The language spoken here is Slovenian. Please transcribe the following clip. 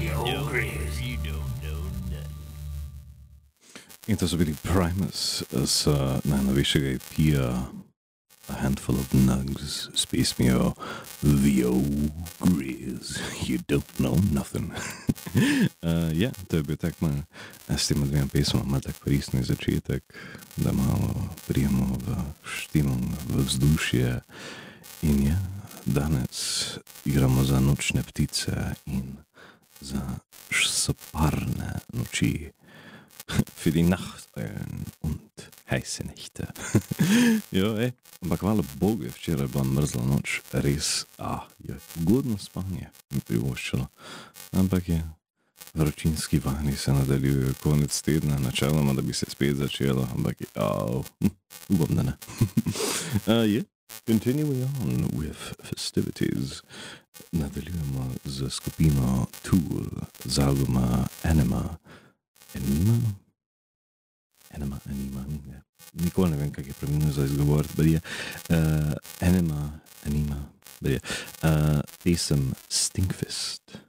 You don't know nothing. In to so bili Primus z najnovejšega EP-ja A Handful of Nugs s pesmijo The Ogres, You Don't Know Nothing. Ja, to je bil tak mal s tema dvema pesmama, mal tak koristni začetek, da malo prijemo v štimo, v vzdušje. In ja, danes igramo za nočne ptice in za soparne noči. Für die Nachteulen und heiße Nächte. Ja, ampak hvala Bogu, včeraj bila mrzla noč, res, je ugodno spanje mi privoščilo. Ampak je, vročinski vali se nadaljujejo konec tedna, načeloma, da bi se spet začelo, ampak je, upam, da ne. Yeah. Continuing on with festivities, nadaljujemo z skupino Tool z albuma Anima. Anima, ja. Nikoli ne vem, kak je pravilno za izgovoriti, bet je Anima, bet je pesem Stinkfist.